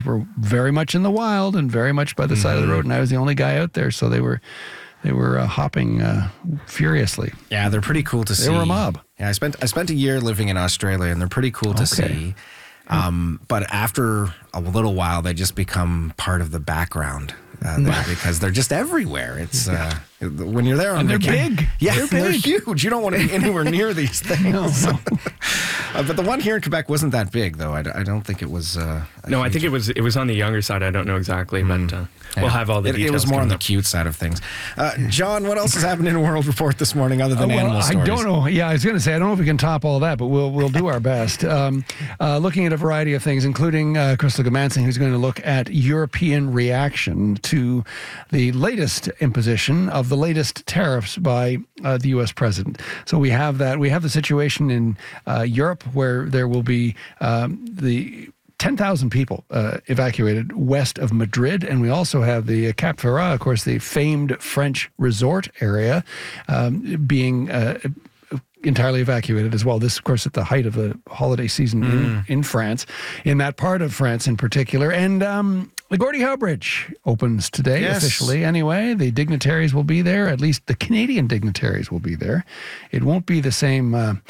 were very much in the wild and very much by the side of the road, and I was the only guy out there, so they were hopping furiously. Yeah, they're pretty cool to see. They were a mob. Yeah, I spent a year living in Australia, and they're pretty cool to see. But after a little while, they just become part of the background because they're just everywhere. It's when you're there on they're vacation. big. Yeah, they're big. huge. You don't want to be anywhere near these things. No. But the one here in Quebec wasn't that big, though. I don't think it was. No, I think it was on the younger side. I don't know exactly, but we'll have all the details. It was more on the up. cute side of things. John, what else is happening in World Report this morning other than animal stories? I don't know. Yeah, I was going to say, I don't know if we can top all that, but we'll do our best. Looking at a variety of things, including Crystal Gamansing, who's going to look at European reaction to the latest imposition of the latest tariffs by the U.S. president. So we have that. We have the situation in Europe where there will be the 10,000 people evacuated west of Madrid. And we also have the Cap Ferrat, of course, the famed French resort area, being entirely evacuated as well. This, of course, at the height of the holiday season in France, in that part of France in particular. And the Gordie Howe Bridge opens today, officially anyway. The dignitaries will be there. At least the Canadian dignitaries will be there. It won't be the same,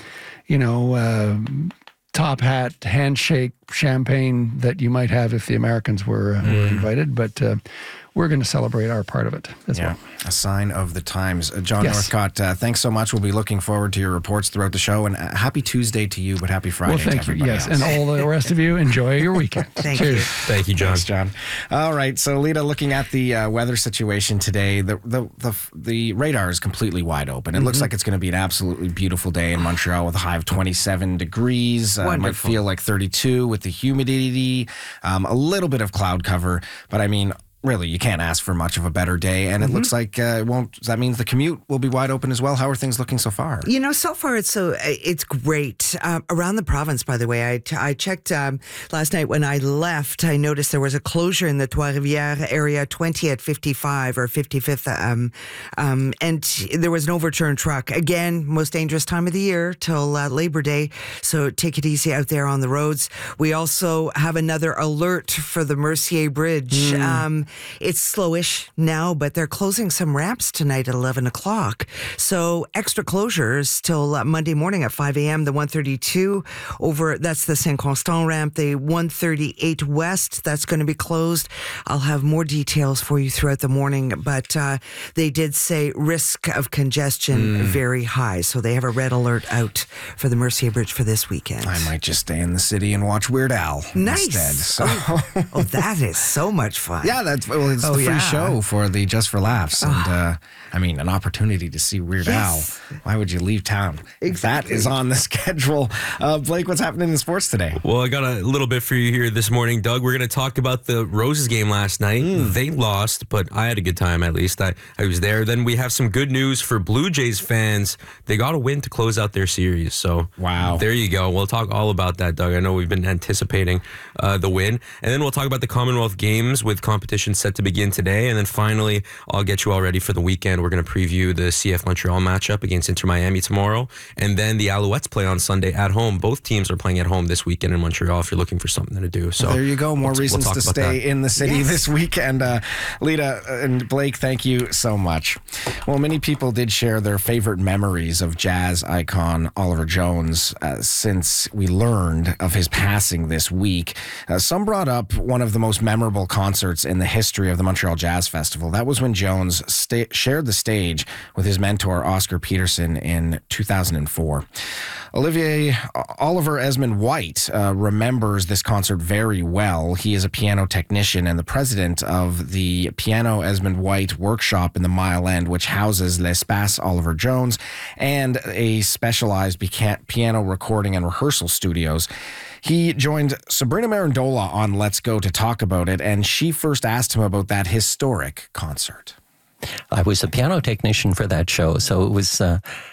top hat, handshake, champagne that you might have if the Americans were invited. But we're going to celebrate our part of it as well. A sign of the times. John Yes. Northcott, thanks so much. We'll be looking forward to your reports throughout the show. And happy Tuesday to you, but happy Friday Well, thank to you. everybody Yes, else. and all the rest of you, enjoy your weekend. Thank Cheers. you. Thank you, John. Thanks, John. All right, so Lita, looking at the weather situation today, the radar is completely wide open. It looks like it's going to be an absolutely beautiful day in Montreal with a high of 27 degrees. It might feel like 32 with the humidity, a little bit of cloud cover, but I mean, really, you can't ask for much of a better day. And it looks like it won't. That means the commute will be wide open as well. How are things looking so far? You know, so far it's great. Around the province, by the way, I checked last night when I left. I noticed there was a closure in the Trois-Rivières area, 20 at 55 or 55th, and there was an overturned truck. Again, most dangerous time of the year till Labor Day. So take it easy out there on the roads. We also have another alert for the Mercier Bridge. It's slowish now, but they're closing some ramps tonight at 11 o'clock. So extra closures till Monday morning at 5 a.m. The 132 over, that's the Saint Constant ramp. The 138 West, that's going to be closed. I'll have more details for you throughout the morning, but they did say risk of congestion very high. So they have a red alert out for the Mercier Bridge for this weekend. I might just stay in the city and watch Weird Al instead. So. Oh, that is so much fun. Yeah, it's the free show for the Just for Laughs. And I mean, an opportunity to see Weird Al. Why would you leave town? Exactly. That is on the schedule. Blake, what's happening in sports today? Well, I got a little bit for you here this morning, Doug. We're going to talk about the Roses game last night. They lost, but I had a good time at least. I was there. Then we have some good news for Blue Jays fans. They got a win to close out their series. So wow, there you go. We'll talk all about that, Doug. I know we've been anticipating the win. And then we'll talk about the Commonwealth Games with competition set to begin today. And then finally, I'll get you all ready for the weekend. We're going to preview the CF Montreal matchup against Inter Miami tomorrow. And then the Alouettes play on Sunday at home. Both teams are playing at home this weekend in Montreal if you're looking for something to do. So there you go. More reasons to stay in the city this weekend. Lita and Blake, thank you so much. Well, many people did share their favorite memories of jazz icon Oliver Jones since we learned of his passing this week. Some brought up one of the most memorable concerts in the history of the Montreal Jazz Festival. That was when Jones shared the stage with his mentor, Oscar Peterson, in 2004. Oliver Esmond White remembers this concert very well. He is a piano technician and the president of the Piano Esmond White Workshop in the Mile End, which houses L'Espace Oliver Jones and a specialized piano recording and rehearsal studios. He joined Sabrina Marandola on Let's Go to talk about it, and she first asked him about that historic concert. I was a piano technician for that show, so it was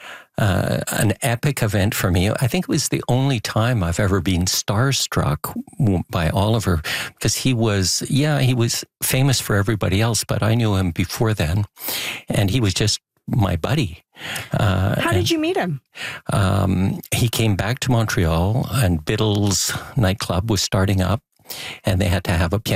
an epic event for me. I think it was the only time I've ever been starstruck by Oliver, because he was famous for everybody else, but I knew him before then, and he was just my buddy. How did you meet him? He came back to Montreal, and Biddle's nightclub was starting up, and they had to have a piano